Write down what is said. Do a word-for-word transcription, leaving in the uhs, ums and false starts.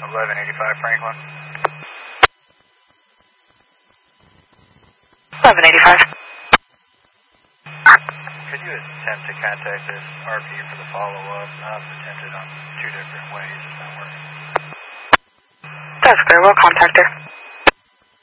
eleven eighty-five Franklin. eleven eighty-five. Could you attempt to contact this R P for the follow-up? I've attempted on two different ways. It's not working. That's good. We'll contact her.